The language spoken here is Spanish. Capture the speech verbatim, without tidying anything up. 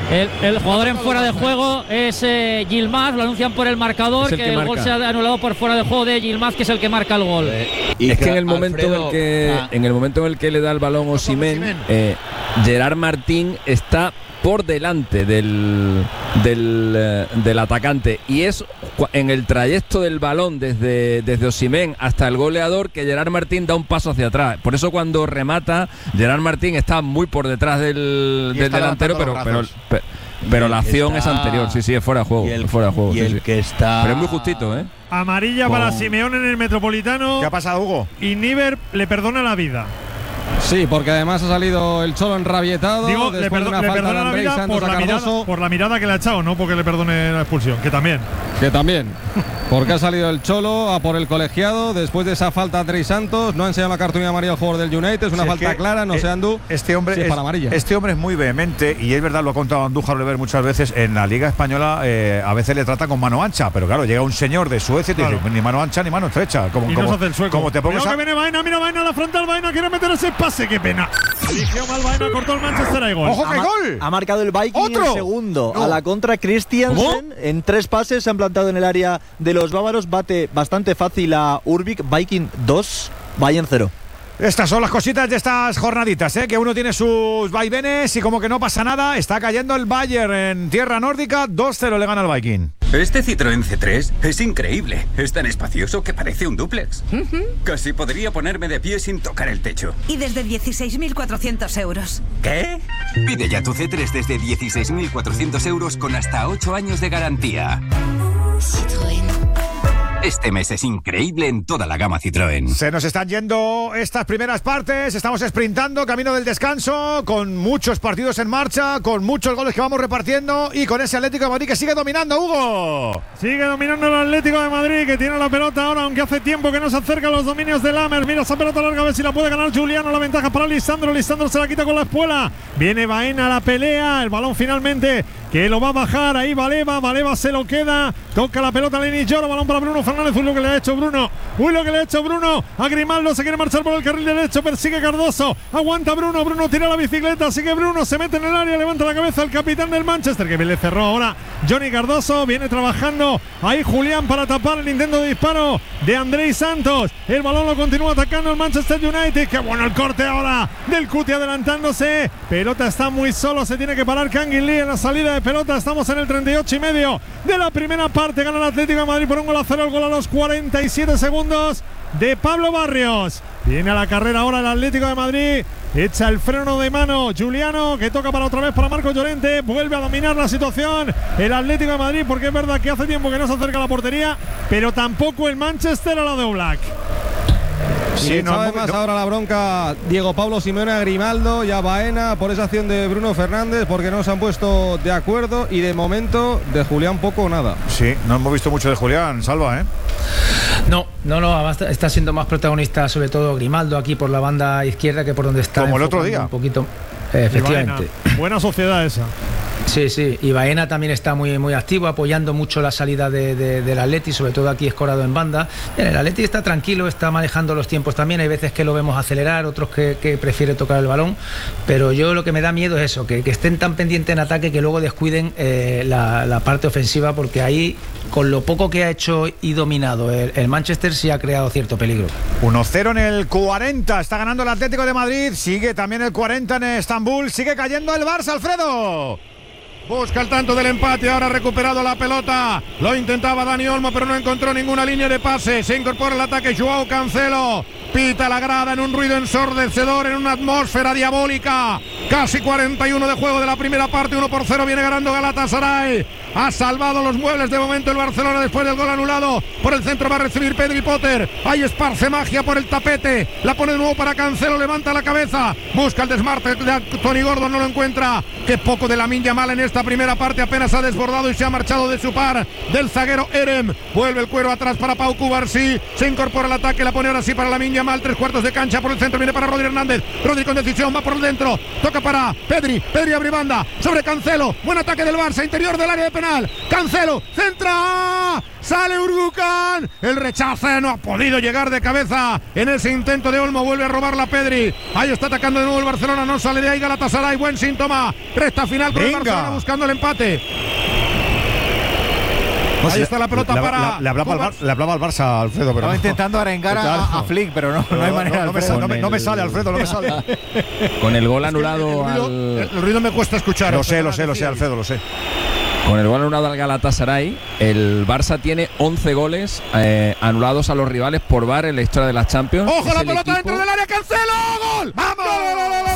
El, el jugador en fuera de juego es eh, Yilmaz, lo anuncian por el marcador, el que, que el marca. gol se ha anulado por fuera de juego de Yilmaz, que es el que marca el gol. Eh, y es que en el momento Alfredo, en el que ah, en el momento en el que le da el balón Osimhen, eh, Gerard Martín está por delante del, del, eh, del atacante, y es en el trayecto del balón desde, desde Osimhen hasta el goleador que Gerard Martín da un paso hacia atrás. Por eso cuando remata, Gerard Martín está muy por detrás del, del delantero, pero, pero, pero, pero la acción está, es anterior. Sí, sí, es fuera de juego. El, fuera de juego y sí, el sí. que está... Pero es muy justito, ¿eh? Amarilla Con... para Simeone en el Metropolitano. ¿Qué ha pasado, Hugo? Y Níver le perdona la vida. Sí, porque además ha salido el Cholo enrabietado. Digo, le, perdo, de una le falta perdona de la vida Santos por la, mirada, por la mirada que le ha echado, no porque le perdone la expulsión, que también. Que también. Porque ha salido el Cholo a por el colegiado después de esa falta a Andrés Santos. No ha enseñado la cartulina amarilla al jugador del United. Es una sí, falta es clara, no eh, se Andú. Este hombre, sí, es, para amarilla. este hombre es muy vehemente, y es verdad, lo ha contado Andújar Olever muchas veces. En la Liga Española eh, a veces le trata con mano ancha, pero claro, llega un señor de Suecia y te claro. dice ni mano ancha ni mano estrecha. Como, y como, no se hace el sueco. Como te pongas a... que viene Baena, mira Baena a la frontal, Baena quiere meter ese pase, qué pena. Eligió mal Baena, cortó el Manchester, hay gol. ¡Ojo, qué gol! Ha marcado el Viking ¿Otro? el segundo. No. A la contra Christiansen, en tres pases se han plantado en el área de los bávaros. Bate bastante fácil a Urbik. Viking dos, Bayern cero. Estas son las cositas de estas jornaditas, ¿eh? Que uno tiene sus vaivenes y como que no pasa nada. Está cayendo el Bayern en tierra nórdica, dos cero le gana al Viking. Este Citroën C tres es increíble. Es tan espacioso que parece un dúplex. Uh-huh. Casi podría ponerme de pie sin tocar el techo. Y desde dieciséis mil cuatrocientos euros. ¿Qué? Pide ya tu C tres desde dieciséis mil cuatrocientos euros con hasta ocho años de garantía. Citroën. Este mes es increíble en toda la gama Citroën. Se nos están yendo estas primeras partes, estamos sprintando, camino del descanso, con muchos partidos en marcha, con muchos goles que vamos repartiendo y con ese Atlético de Madrid que sigue dominando, Hugo. Sigue dominando el Atlético de Madrid, que tiene la pelota ahora, aunque hace tiempo que no se acerca a los dominios de Lammers. Mira esa pelota larga, a ver si la puede ganar Juliano, la ventaja para Lisandro, Lisandro se la quita con la espuela. Viene Baena a la pelea, el balón finalmente que lo va a bajar, ahí Baleva, Baleva se lo queda, toca la pelota Lenny Lloro, balón para Bruno Fernández. Uy, lo que le ha hecho Bruno, uy, lo que le ha hecho Bruno a Grimaldo, se quiere marchar por el carril derecho, persigue Cardoso, aguanta Bruno, Bruno tira la bicicleta, sigue Bruno, se mete en el área, levanta la cabeza el capitán del Manchester, que bien le cerró ahora Johnny Cardoso, viene trabajando ahí Julián para tapar el intento de disparo de Andrés Santos, el balón lo continúa atacando el Manchester United, qué bueno el corte ahora del Cuti adelantándose, pelota está muy solo, se tiene que parar Kangin Lee en la salida de pelota, estamos en el treinta y ocho y medio de la primera parte, gana el Atlético de Madrid por un gol a cero, el gol a los cuarenta y siete segundos de Pablo Barrios. Viene a la carrera ahora el Atlético de Madrid, echa el freno de mano Juliano, que toca para otra vez para Marco Llorente, vuelve a dominar la situación el Atlético de Madrid, porque es verdad que hace tiempo que no se acerca a la portería, pero tampoco el Manchester a la de Oblak. Sí, y no, además no. ahora la bronca Diego Pablo Simeone a Grimaldo y a Baena por esa acción de Bruno Fernández, porque no se han puesto de acuerdo, y de momento de Julián poco o nada. Sí, no hemos visto mucho de Julián, Salva, ¿eh? No, no, no, está siendo más protagonista sobre todo Grimaldo aquí por la banda izquierda que por donde está. Como el otro día. Un poquito, eh, efectivamente. Buena sociedad esa. Sí, sí, y Baena también está muy, muy activo, apoyando mucho la salida de, de, del Atleti, sobre todo aquí escorado en banda. Bien, el Atleti está tranquilo, está manejando los tiempos también, hay veces que lo vemos acelerar, otros que, que prefiere tocar el balón, pero yo lo que me da miedo es eso, que, que estén tan pendientes en ataque que luego descuiden eh, la, la parte ofensiva, porque ahí, con lo poco que ha hecho y dominado el, el Manchester, sí ha creado cierto peligro. uno cero en el cuarenta, está ganando el Atlético de Madrid, sigue también el cuarenta en Estambul, sigue cayendo el Barça, Alfredo. Busca el tanto del empate, ahora ha recuperado la pelota, lo intentaba Dani Olmo pero no encontró ninguna línea de pase, se incorpora el ataque Joao Cancelo, pita la grada en un ruido ensordecedor, en una atmósfera diabólica, casi cuarenta y uno de juego de la primera parte, uno por cero viene ganando Galatasaray, ha salvado los muebles de momento el Barcelona después del gol anulado, por el centro va a recibir Pedri Potter, ahí esparce magia por el tapete, la pone de nuevo para Cancelo, levanta la cabeza, busca el desmarte de Tony Gordon, no lo encuentra, qué poco de Lamine Yamal en esta primera parte, apenas ha desbordado y se ha marchado de su par del zaguero Erem, vuelve el cuero atrás para Pau Cubarsí, se incorpora el ataque, la pone ahora sí para Lamine Yamal, tres cuartos de cancha por el centro, viene para Rodri Hernández, Rodri con decisión, va por el dentro, toca para Pedri, Pedri abre banda, sobre Cancelo, buen ataque del Barça, interior del área de penal. Cancelo, centra, sale Urrucan. El rechace no ha podido llegar de cabeza en ese intento de Olmo. Vuelve a robar la Pedri. Ahí está atacando de nuevo el Barcelona. No sale de ahí Galatasaray. Buen síntoma. Recta final con Venga. el Barcelona buscando el empate. No, Ahí está la pelota le, para. Le, le, hablaba al Bar, le hablaba al Barça, Alfredo, pero. Estaba no. intentando arengar a, a Flick, pero no, no, no hay manera. No, no, me, Alfredo. no, me, no me sale, Alfredo, no me sale. Con el gol anulado el, ruido, al. el ruido me cuesta escuchar. Lo sé, lo sé, lo sé, Alfredo, lo sé. Con el gol anulado al Galatasaray, el Barça tiene once goles eh, anulados a los rivales por V A R en la historia de las Champions. ¡Ojo, es la el pelota equipo... dentro del área! ¡Cancelo! ¡Gol! ¡Vamos! ¡Gol, gol, gol, gol!